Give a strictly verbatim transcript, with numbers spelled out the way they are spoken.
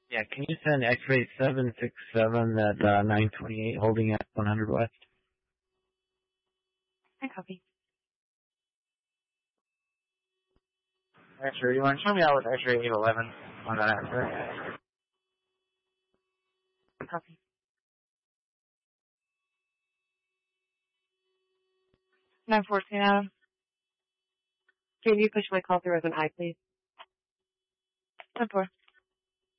Yeah, can you send X-ray seven six seven at uh, nine twenty-eight holding at one hundred West? I copy. X-ray, you want to show me out with X-ray eight eleven on that answer? Copy. nine fourteen, Adam. Can you push my call through as an I, please? ten four.